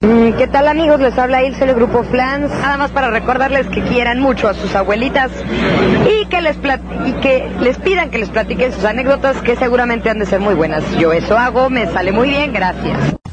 ¿Qué tal, amigos? Les habla Ilse del Grupo Flans. Nada más para recordarles que quieran mucho a sus abuelitas y que les pidan que les platiquen sus anécdotas, que seguramente han de ser muy buenas. Yo eso hago, me sale muy bien, gracias.